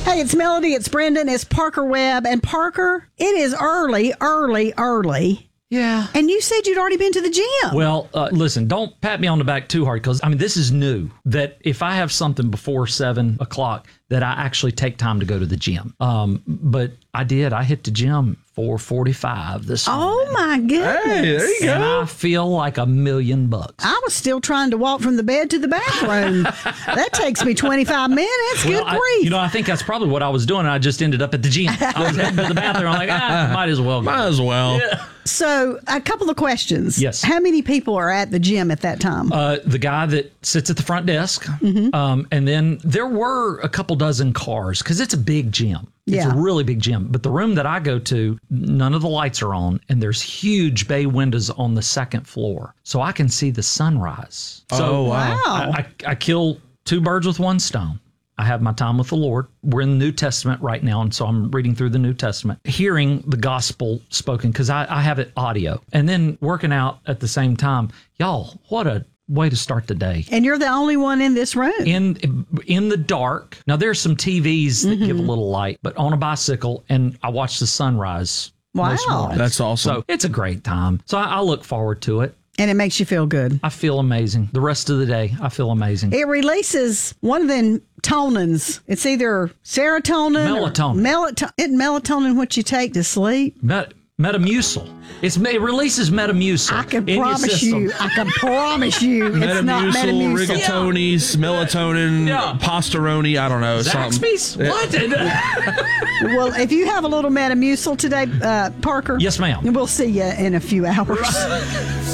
Hey, it's Melody, it's Brendan, it's Parker Webb. And Parker, it is early. Yeah. And you said you'd already been to the gym. Well, listen, don't pat me on the back too hard because, this is new that if I have something before 7 o'clock that I actually take time to go to the gym. But I did. I hit the gym 4:45 this morning. Oh, my goodness. Hey, there you go. And I feel like $1 million. I was still trying to walk from the bed to the bathroom. That takes me 25 minutes. Good grief. I think that's probably what I was doing. I just ended up at the gym. I was heading to the bathroom. I'm like, might as well go. Might as well. Yeah. So, a couple of questions. Yes. How many people are at the gym at that time? The guy that sits at the front desk. And then there were a couple dozen cars because it's a big gym. It's Yeah. a really big gym. But the room that I go to, none of the lights are on, and there's huge bay windows on the second floor. So I can see the sunrise. So wow. I kill two birds with one stone. I have my time with the Lord. We're in the New Testament right now, and so I'm reading through the New Testament, hearing the gospel spoken, because I have it audio, and then working out at the same time. Y'all, what a way to start the day. And you're the only one in this room. In the dark. Now, there's some TVs that give a little light, but on a bicycle, and I watch the sunrise. Most Wow. mornings. That's awesome. So it's a great time. So I look forward to it. And it makes you feel good. I feel amazing. The rest of the day, I feel amazing. It releases one of them tonins. It's either serotonin Melatonin. Isn't melatonin what you take to sleep? Metamucil. It releases Metamucil. I can in promise your you. system. I can promise you. It's not Metamucil, Metamucil. rigatoni's, melatonin, Yeah. pastoroni, I don't know. Zaxby's? What? Well, if you have a little Metamucil today, Parker. Yes, ma'am. We'll see you in a few hours.